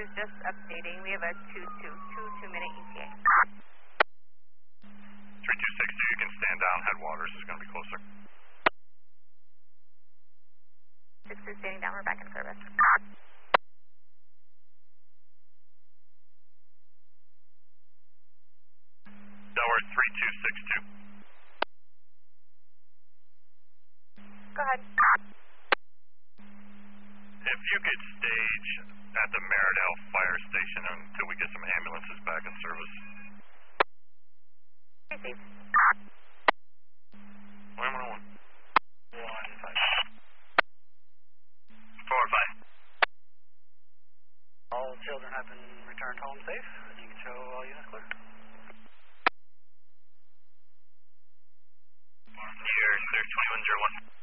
Cruise, just updating. We have a 2-minute ETA. 3262, you can stand down. Headwaters is going to be closer. 6 is standing down. We're back in service. Delaware 3262. Go ahead. If you could stage at the Meridale Fire Station until we get some ambulances back in service. Receive. 111. 4-5. All children have been returned home safe. You can show all units clear. Here, 2101.